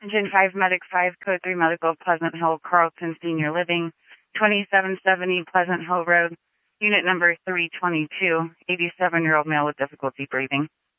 Engine 5 Medic 5 Code 3 Medical Pleasant Hill Carlton Senior Living, 2770 Pleasant Hill Road, unit number 322, 87-year-old male with difficulty breathing.